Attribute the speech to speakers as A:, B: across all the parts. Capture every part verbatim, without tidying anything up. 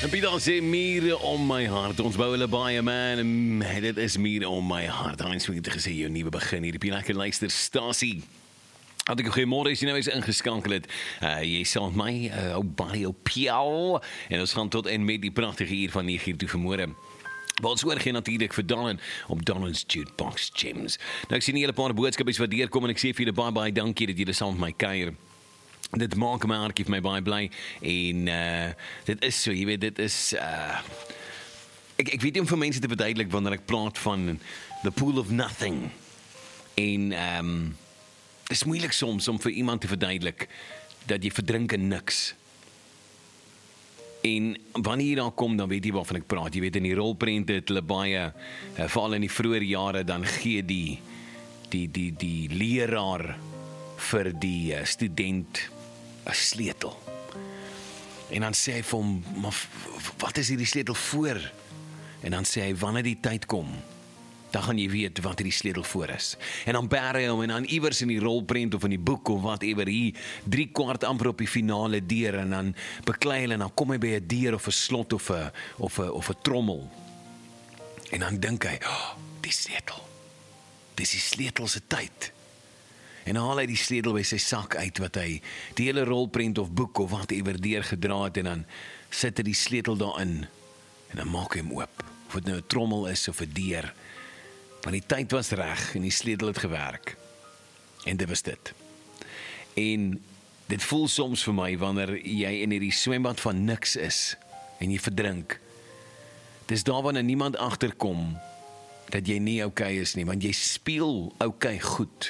A: En Pieter sê mure om my hart. Ons bou hulle baie, man. En dit is mure om my hart. Heinz het gesê jou nuwe begin hier op die lekker luisterstasie. Had ek goeiemôre, as jy nou eens ingeskakel het. Uh, jy sal my, uh, ou baie, ou piaal. En ons gaan tot en met die pragtige uur van nege uur toe vanmôre. Maar ons oor geen natuurlijk vir Donald op Donald's Jukebox Gems. Nou ek sien 'n hele paar boodskapies wat deurkom en ek sê vir julle baie baie dankie dat julle saam met my kuier. Dit maak my hart vir my baie bly en uh, dit is so, jy weet, dit is uh, ek, ek weet nie om vir mense te verduidelik wanneer ek praat van the pool of nothing en um, dit is moeilik soms om vir iemand te verduidelik dat jy verdrink in niks. En wanneer jy daar kom, dan weet jy waarvan ek praat. Jy weet, in die rolprente het hulle baie, uh, veral in die vroeë jare, dan gee die, die, die, die leraar vir die uh, student 'n sleutel. En dan sê hy vir hom, maar wat is hierdie sleutel voor? En dan sê hy, wanneer die tyd kom, dan gaan jy weet wat die sleutel voor is. En dan bær hy hom en dan iewers in die rolprent of in die boek of whatever, hier drie kwart amper op die finale deur en dan beklei hy en dan kom hy by 'n deur of 'n slot of 'n of 'n of 'n trommel. En dan dink hy, oh, die sleutel. Dis die sleutel se tyd. En dan haal hy die sleutel by sy sak uit wat hy die hele rolprent of boek of whatever deur gedra het en dan sit hy die sleutel daarin en dan maak hy hom oop. Of dit nou 'n trommel is of 'n deur. Want die tyd was reg en die sleutel het gewerk. En dit was dit. En dit voel soms vir my wanneer jy in hierdie swembad van niks is en jy verdrink. Dis daar wanneer niemand agterkom dat jy nie okay is nie, want jy speel okay goed.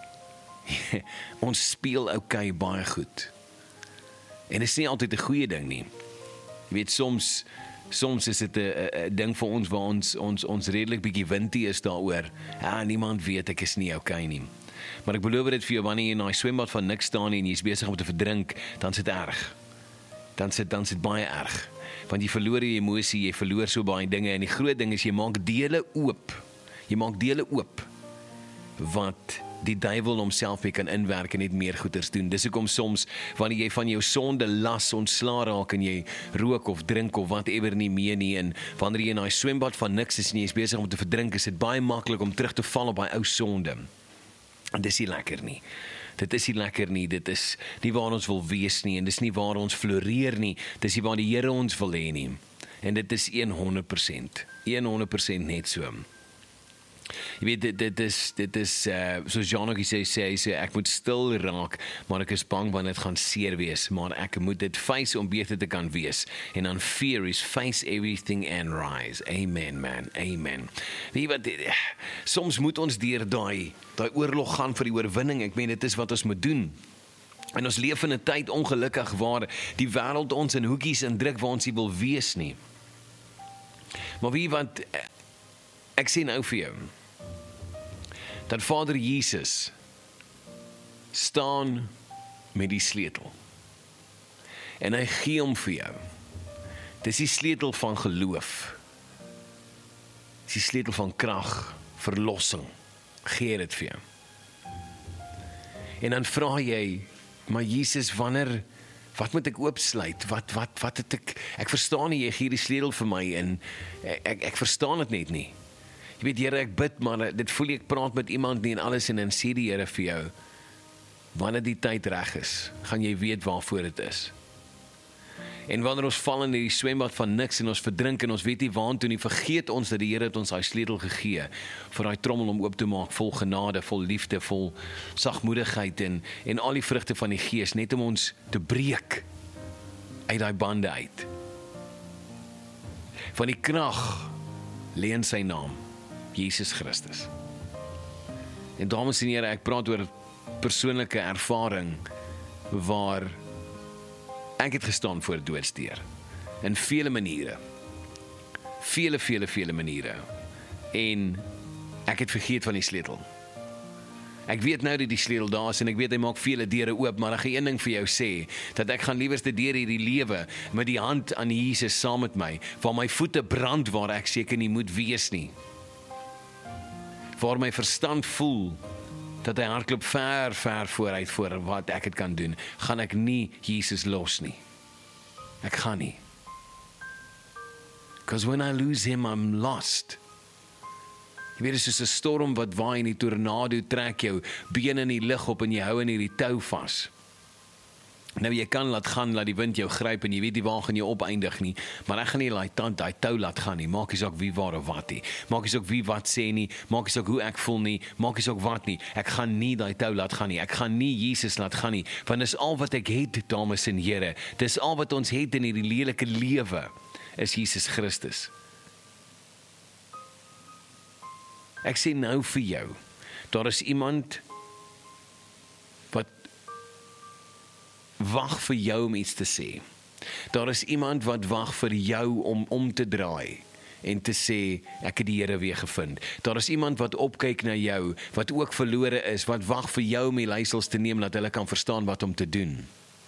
A: Ons speel okay baie goed. En dit is nie altyd 'n goeie ding nie. Jy weet, soms Soms is dit 'n ding vir ons waar ons ons ons redelik bietjie wintie is daaroor. Ja, niemand weet ek is nie okay nie. Maar ek beloof dit vir jou, wanneer jy in daai swembad van niks staan en jy's besig om te verdrink, dan sit erg. Dan sit dan sit baie erg. Want jy verloor jy emosie, jy verloor so baie dinge en die groot ding is jy maak dele oop. Jy maak dele oop wat die duiwel homself mee kan inwerk en net meer goeders doen. Dis hoekom soms, wanneer jy van jou sonde las ontslaa raak en jy rook of drink of whatever nie meer nie, en wanneer jy in daai swembad van niks is en jy is besig om te verdrink, is dit baie maklik om terug te val op daai ou sonde. En dis nie lekker nie. Dit is nie lekker nie, dit is nie waar ons wil wees nie, en dis nie waar ons floreer nie, dis nie waar die Here ons wil hê nie. En dit is honderd persent, honderd persent net so. Jy weet, dit, dit is, dit is uh, soos Jan ook sê, sê, sê, ek moet stil raak, maar ek is bang want dit gaan seer wees, maar ek moet dit face om beter te kan wees, en dan fear is face everything and rise, amen man, amen. Weet jy wat, soms moet ons deur daai, daai oorlog gaan vir die oorwinning, ek meen dit is wat ons moet doen, en ons leef in 'n tyd ongelukkig waar die wêreld ons in hoekies indruk waar ons nie wil wees nie, maar weet jy wat, ek sê nou vir jou, dat Vader Jesus staan met die sleutel. En hy gee hom vir jou. Dis die sleutel van geloof. Dis die sleutel van krag, verlossing. Gee dit vir jou. En dan vra jy, maar Jesus, wanneer, wat moet ek oopsluit? Wat, wat, wat het ek, ek verstaan nie, jy gee die sleutel vir my, en ek, ek, ek verstaan dit net nie. Jy weet, Here, ek bid, maar dit voel ek praat met iemand nie en alles, en dan sê die Here vir jou, wanneer die tyd reg is, gaan jy weet waarvoor dit is. En wanneer ons val in die swembad van niks en ons verdrink en ons weet nie waantoe nie, vergeet ons dat die Here het ons daai sleutel gegee vir daai trommel om oop te maak, vol genade, vol liefde, vol sagmoedigheid en en al die vrugte van die Gees, net om ons te breek uit daai bande uit. Van die krag lê in sy naam, Jesus Christus. En dames en here, ek praat oor persoonlike ervaring waar ek het gestaan voor doodsdeur in vele maniere. Vele, vele, vele maniere. En ek het vergeet van die sleutel. Ek weet nou dat die sleutel daar is en ek weet hy maak vele deure oop, maar ek gaan een ding vir jou sê, dat ek gaan liewerste deur hierdie lewe met die hand aan Jesus saam met my, waar my voete brand waar ek seker nie moet wees nie. Waar my verstand voel dat hy hardloop ver, ver vooruit voor wat ek het kan doen, gaan ek nie Jesus los nie. Ek gaan nie. Because when I lose him, I'm lost. Jy weet, dit is soos 'n storm wat waai en die tornado trek jou bene in die lug op en jy hou in hierdie tou vas. Nou jy kan laat gaan, laat die wind jou gryp en jy weet nie waar gaan jy opeindig nie, maar ek gaan nie daai tand, daai tou laat gaan nie. Maak nie saak wie waar of wat nie. Maak nie saak wie wat sê nie, maak nie saak hoe ek voel nie, maak nie saak wat nie. Ek gaan nie daai tou laat gaan nie. Ek gaan nie Jesus laat gaan nie, want dis al wat ek het, dames en here. Dis al wat ons het in hierdie lelike lewe, is Jesus Christus. Ek sê nou vir jou, daar is iemand wat wag vir jou om iets te sê. Daar is iemand wat wag vir jou om om te draai en te sê, ek het die Here weer gevind. Daar is iemand wat opkyk na jou, wat ook verlore is, wat wag vir jou om die leiersels te neem, dat hulle kan verstaan wat om te doen.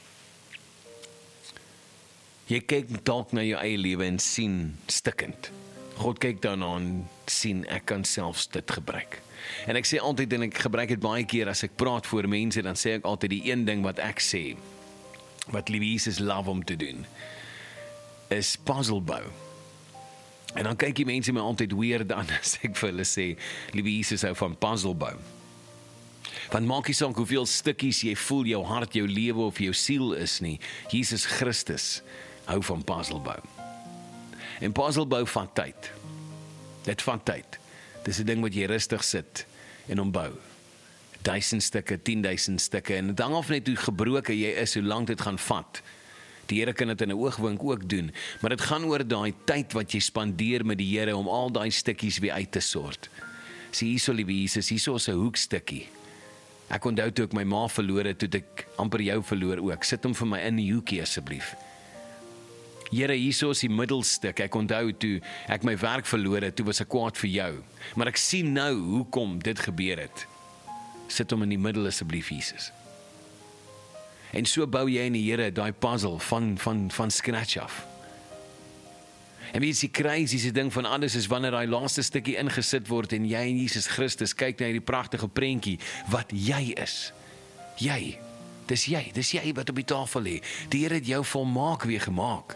A: Jy kyk dalk na jou eie lewe en sien stikkend. God kyk daarna en sien, ek kan selfs dit gebruik. En ek sê altyd, en ek gebruik dit baie keer as ek praat voor mense, dan sê ek altyd die een ding wat ek sê, wat liewe Jesus love om te doen, is puzzle bou. En dan kyk die mense my altyd weird aan as ek vir hulle sê, liewe Jesus hou van puzzle bou. Want maak nie saak hoeveel stukkies jy voel, jou hart, jou lewe of jou siel is nie, Jesus Christus hou van puzzle bou. En puzzle bou vat tyd. Dit vat tyd. Dis 'n ding wat jy rustig sit en hom bou. Duisend stukke, tienduisend stukke, en dit hang af net hoe gebroken jy is, hoe lang dit gaan vat. Die Here kan dit in 'n oogwink ook doen, maar dit gaan oor daai tyd wat jy spandeer met die Here om al daai stukkies weer uit te sort. Sê hierso, liewe Jesus, hierso is 'n hoekstukkie. Ek onthou toe ek my ma verloor het, toe ek amper jou verloor ook. Sit hom vir my in die hoekie asseblief. Here, hierso is die middelstuk. Ek onthou toe ek my werk verloor het, toe was ek kwaad vir jou. Maar ek sien nou hoekom dit gebeur het. Sit hom in die middel asseblief, Jesus. En so bou jy in die Here daai puzzle van van van scratch af. En weet jy, die crazy ding van alles is wanneer daai laaste stukkie ingesit word en jy en Jesus Christus kyk na hierdie pragtige prentjie wat jy is. Jy. Dis jy, dis jy wat op die tafel lê. Die Here het jou volmaak weer gemaak.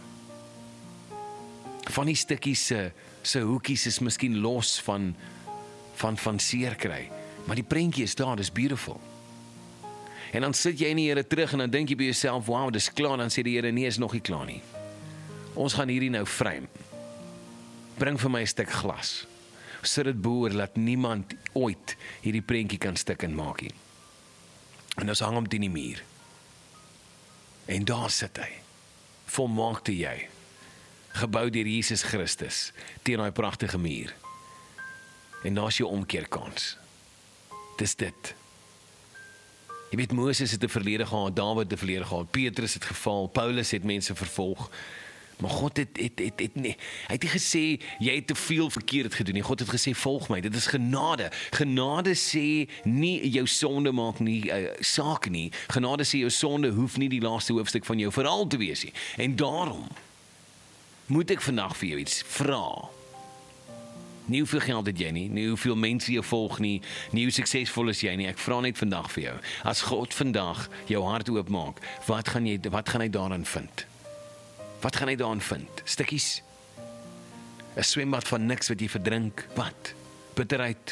A: Van die stukkies se se hoekies is miskien los van van van seer kry, maar die prentjie is daar, dis beautiful. En dan sit jy in die Here terug en dan dink jy by jouself, wow, dis klaar, dan sê die Here, nee, is nog nie klaar nie. Ons gaan hierdie nou frame. Bring vir my 'n stuk glas. Sit dit boor, laat niemand ooit hierdie prentjie kan stik en maak nie. En ons hang hom teen die muur. En daar sit hy. Volmaakte jy. Gebou deur Jesus Christus teen daai pragtige muur. En daar's jou omkeerkans. Dis dit. Jy weet, Moses het 'n verlede gehad, Dawid het 'n verlede gehad, Petrus het geval, Paulus het mense vervolg. Maar God het, het, het, het nee, hy het nie gesê, jy het te veel verkeerd gedoen nie. God het gesê, volg my, dit is genade. Genade sê nie, jou sonde maak nie uh, saak nie. Genade sê, jou sonde hoef nie die laaste hoofstuk van jou verhaal te wees nie. En daarom moet ek vandag vir jou iets vra. Nie hoeveel geld het jy nie, nie hoeveel mense jou volg nie, nie hoe suksesvol is jy nie, ek vra net vandag vir jou. As God vandag jou hart oopmaak, wat gaan jy, wat gaan hy daarin vind? Wat gaan hy daarin vind? Stukkies? 'n Swembad van niks wat jy verdrink? Wat? Bitterheid?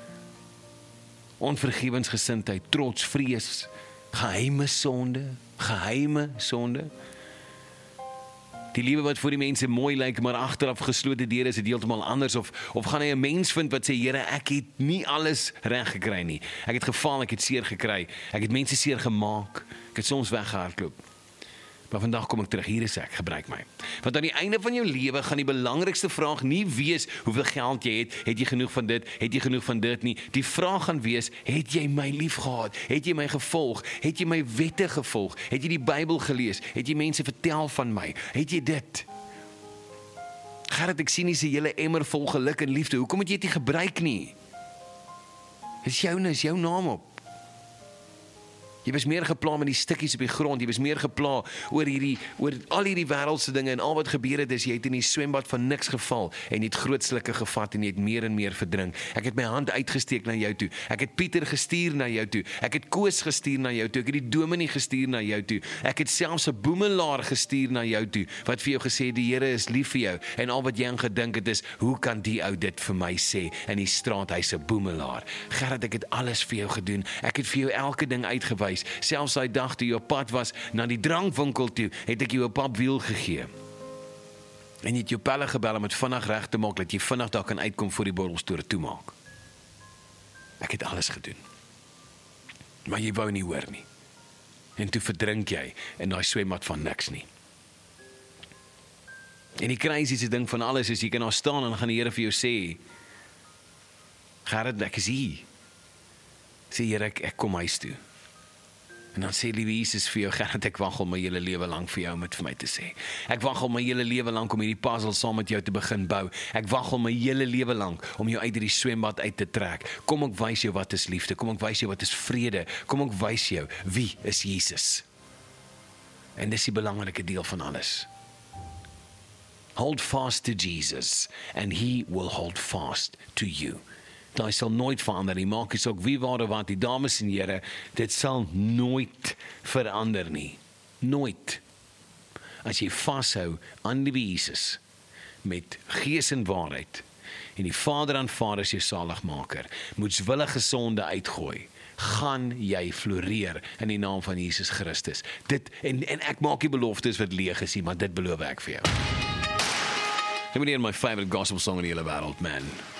A: Onvergewensgesindheid, trots, vrees, geheime sonde, geheime sonde. Die lewe wat voor die mense mooi lyk, maar agteraf geslote deure is dit heeltemal anders, of of gaan hy 'n mens vind wat sê, Here, ek het nie alles reg gekry nie. Ek het gefaal, ek het seer gekry. Ek het mense seer gemaak. Ek het soms weggehardloop. Maar vandag kom ek terug, hier is ek, gebruik my. Want aan die einde van jou lewe gaan die belangrikste vraag nie wees hoeveel geld jy het, het jy genoeg van dit, het jy genoeg van dit nie. Die vraag gaan wees, het jy my lief gehad, het jy my gevolg, het jy my wette gevolg, het jy die Bybel gelees, het jy mense vertel van my, het jy dit? Gerrit, ek sien nie se hele emmer vol geluk en liefde, hoekom het jy dit nie gebruik nie? Is jou, is jou naam op. Jy was meer gepla met die stukkies op die grond, jy was meer gepla oor hierdie, oor al hierdie wêreldse dinge en al wat gebeur het is, jy het in die swembad van niks geval en jy het groot slikke gevat en jy het meer en meer verdrink. Ek het my hand uitgesteek na jou toe, ek het Pieter gestuur na jou toe, ek het Koos gestuur na jou toe, ek het die dominee gestuur na jou toe, ek het selfs 'n boemelaar gestuur na jou toe, wat vir jou gesê die Here is lief vir jou, en al wat jy aan gedink het is, hoe kan die ou dit vir my sê, in die straat, hy's 'n boemelaar. Gerard, ek het alles vir jou gedoen, ek het vir jou elke ding uitgewys, selfs daai dag toe jy op pad was na die drankwinkel toe, het ek jou 'n papwiel gegee. En jy het jou pelle gebel om dit vinnig reg te maak, dat jy vinnig daar kan uitkom voor die borrelstore toemaak. Ek het alles gedoen. Maar jy wou nie hoor nie. En toe verdrink jy in daai swembad van niks nie. En die crazieste ding van alles is, jy kan daar staan en dan gaan die Here vir jou sê, Gerard, ek is hier. Sê Here, ek, ek kom huis toe. En dan sê liewe Jesus vir jou, Gerard, ek wag al my hele lewe lank vir jou om dit vir my te sê. Ek wag al my hele lewe lank om hierdie puzzle saam met jou te begin bou. Ek wag al my hele lewe lank om jou uit hierdie swembad uit te trek. Kom ek wys jou wat is liefde, kom ek wys jou wat is vrede, kom ek wys jou wie is Jesus. En dis die belangrike deel van alles. Hold fast to Jesus and he will hold fast to you. Daai sal nooit verander nie, maak nie saak wie waar of wat, die dames en here, dit sal nooit verander nie. Nooit. As jy vashou aan die Jesus, met gees en waarheid, en die Vader aanvaar as jou saligmaker, moetswillige sonde uitgooi, gaan jy floreer in die naam van Jesus Christus. Dit, en, en ek maak die beloftes wat leeg is, maar dit beloof ek vir jou. Ek moet hier my favorite gospel song in die hele wêreld, man.